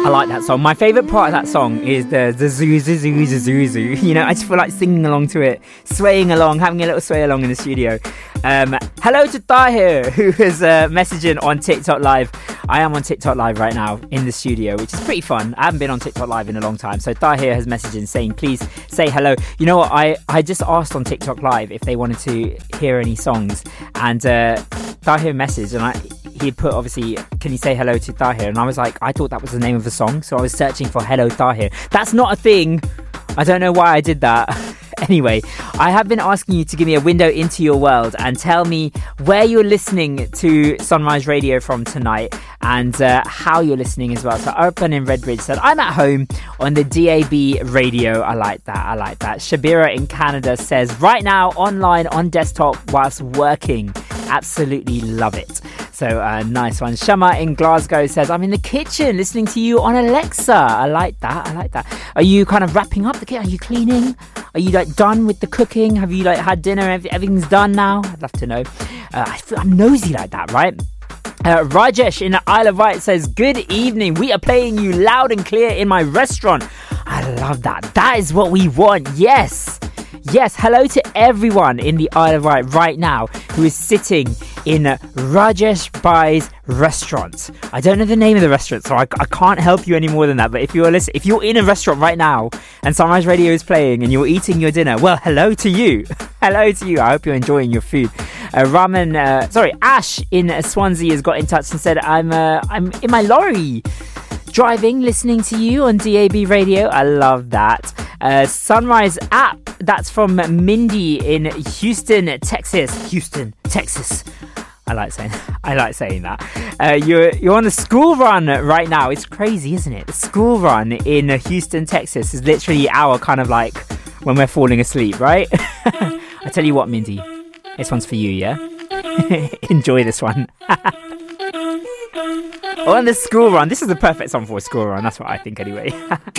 I like that song. My favourite part of that song is the zoo, zoo, zoo, zoo, zoo, zoo. You know, I just feel like singing along to it, swaying along, having a little sway along in the studio. Hello to Tahir, who is messaging on TikTok Live. I am on TikTok Live right now in the studio, which is pretty fun. I haven't been on TikTok Live in a long time. So Tahir has messaged in saying, please say hello. You know what? I just asked on TikTok Live if they wanted to hear any songs. And Tahir messaged and he put, obviously, can you say hello to Tahir? And I was like, I thought that was the name of the song. So I was searching for Hello Tahir. That's not a thing. I don't know why I did that. Anyway, I have been asking you to give me a window into your world and tell me where you're listening to Sunrise Radio from tonight and how you're listening as well. So Urban in Redbridge said, I'm at home on the DAB radio. I like that. Shabira in Canada says, right now online on desktop whilst working. Absolutely love it. So nice one. Shama in Glasgow says, I'm in the kitchen listening to you on Alexa. I like that. Are you kind of wrapping up the kitchen? Are you cleaning? Are you like done with the cooking? Have you like had dinner? Everything's done now? I'd love to know. I'm nosy like that, right? Rajesh in the Isle of Wight says, good evening. We are playing you loud and clear in my restaurant. I love that. That is what we want. Yes, hello to everyone in the Isle of Wight right now who is sitting in Rajesh Bhai's restaurant. I don't know the name of the restaurant, so I can't help you any more than that. But if you're in a restaurant right now and Sunrise Radio is playing and you're eating your dinner, well, hello to you. Hello to you. I hope you're enjoying your food. Ash in Swansea has got in touch and said, I'm in my lorry driving, listening to you on DAB Radio. I love that. Sunrise app, that's from Mindy in Houston, Texas. I like saying that. You're on the school run right now. It's crazy, isn't it? The school run in Houston, Texas is literally our kind of like when we're falling asleep, right? I tell you what, Mindy, this one's for you, yeah? Enjoy this one. On the school run. This is the perfect song for a school run. That's what I think anyway.